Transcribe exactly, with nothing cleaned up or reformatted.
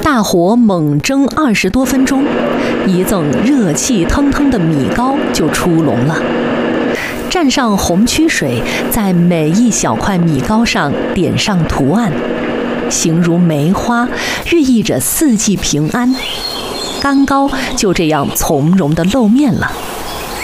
大火猛蒸二十多分钟，一赠热气腾腾的米糕就出笼了。蘸上红曲水，在每一小块米糕上点上图案，形如梅花，寓意着四季平安。干糕就这样从容地露面了。